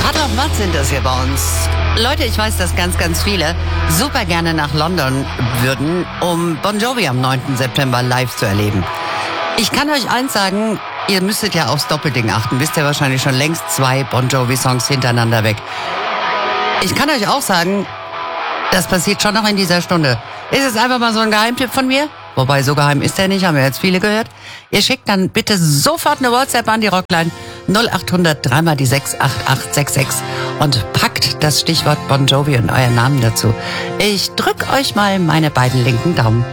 Hart auf Matt sind das hier bei uns. Leute, ich weiß, dass ganz, ganz viele super gerne nach London würden, um Bon Jovi am 9. September live zu erleben. Ich kann euch eins sagen, ihr müsstet ja aufs Doppelding achten. Wisst ihr wahrscheinlich schon längst 2 Bon Jovi-Songs hintereinander weg. Ich kann euch auch sagen, das passiert schon noch in dieser Stunde. Ist es einfach mal so ein Geheimtipp von mir? Wobei, so geheim ist der nicht, haben wir jetzt viele gehört. Ihr schickt dann bitte sofort eine WhatsApp an die Rockline 0800 3 die 68866 und packt das Stichwort Bon Jovi und euren Namen dazu. Ich drück euch mal meine beiden linken Daumen.